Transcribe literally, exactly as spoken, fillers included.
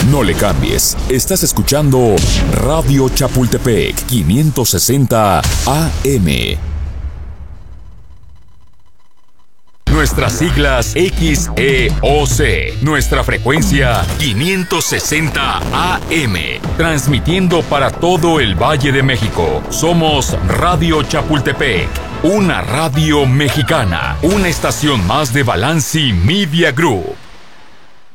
No le cambies. Estás escuchando Radio Chapultepec quinientos sesenta A M. Nuestras siglas X E O C. Nuestra frecuencia quinientos sesenta A M. Transmitiendo para todo el Valle de México. Somos Radio Chapultepec. Una radio mexicana. Una estación más de Balanci Media Group.